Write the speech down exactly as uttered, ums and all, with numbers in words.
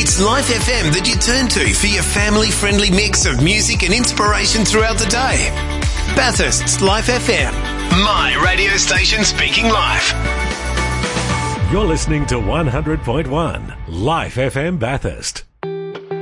It's Life F M that you turn to for your family-friendly mix of music and inspiration throughout the day. Bathurst's Life F M. My radio station speaking life. You're listening to one hundred point one Life F M Bathurst.